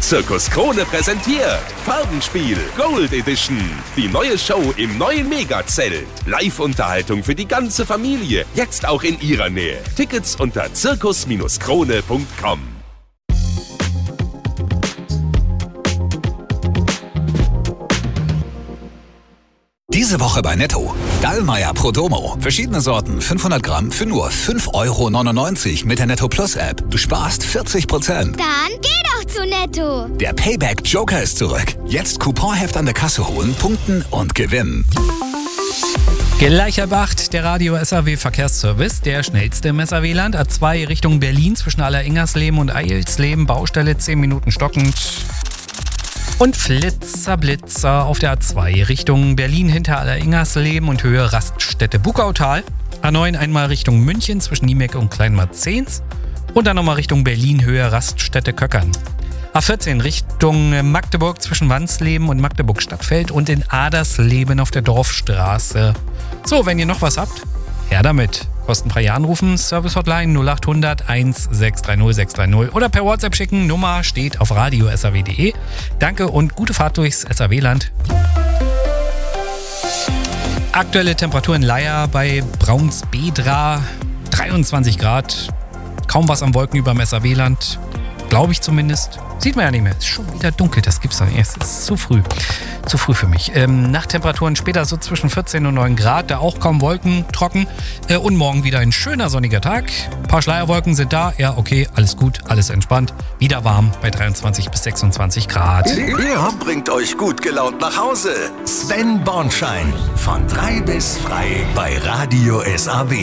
Zirkus Krone präsentiert Farbenspiel Gold Edition. Die neue Show im neuen Megazelt. Live-Unterhaltung für die ganze Familie. Jetzt auch in ihrer Nähe. Tickets unter zirkus-krone.com. Diese Woche bei Netto. Dallmayr Pro Domo. Verschiedene Sorten, 500 Gramm für nur 5,99 € mit der Netto Plus App. Du sparst 40%. Dann geh doch zu Netto. Der Payback Joker ist zurück. Jetzt Couponheft an der Kasse holen, punkten und gewinnen. Gleich ab 8, der Radio SAW Verkehrsservice, der schnellste im SAW-Land. A2 Richtung Berlin zwischen Alleringersleben und Eilsleben. Baustelle 10 Minuten stockend. Und Blitzer auf der A2 Richtung Berlin hinter Alleringersleben und Höhe Raststätte Bukautal. A9 einmal Richtung München zwischen Niemek und Kleinmarzens. Und dann nochmal Richtung Berlin Höhe Raststätte Köckern. A14 Richtung Magdeburg zwischen Wansleben und Magdeburg Stadtfeld und in Adersleben auf der Dorfstraße. So, wenn ihr noch was habt, her damit. Kostenfrei anrufen, Service-Hotline 0800 1630 630 oder per WhatsApp schicken. Nummer steht auf radio.saw.de. Danke und gute Fahrt durchs SAW-Land. Aktuelle Temperatur in Leier bei Braunsbedra 23 Grad. Kaum was am Wolken über dem SAW-Land. Glaube ich zumindest. Sieht man ja nicht mehr. Es ist schon wieder dunkel, das gibt's doch nicht. Es ist zu früh. Zu früh für mich. Nachttemperaturen später so zwischen 14 und 9 Grad. Da auch kaum Wolken, trocken. Und morgen wieder ein schöner sonniger Tag. Ein paar Schleierwolken sind da. Ja, okay, alles gut, alles entspannt. Wieder warm bei 23 bis 26 Grad. Er bringt euch gut gelaunt nach Hause. Sven Bornschein. Von 3 bis frei bei Radio SAW.